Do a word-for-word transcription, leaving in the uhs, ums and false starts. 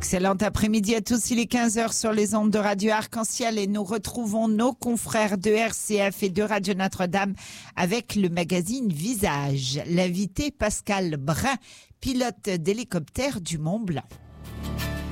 Excellent après-midi à tous, il est quinze heures sur les ondes de Radio Arc-en-Ciel et nous retrouvons nos confrères de R C F et de Radio Notre-Dame avec le magazine Visage. L'invité Pascal Brun, pilote d'hélicoptère du Mont Blanc.